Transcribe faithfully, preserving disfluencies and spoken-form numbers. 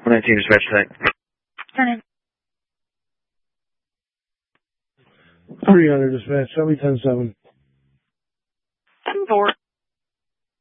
one nineteen dispatch tonight. Turn in. three hundred dispatch, show me ten seven. ten four.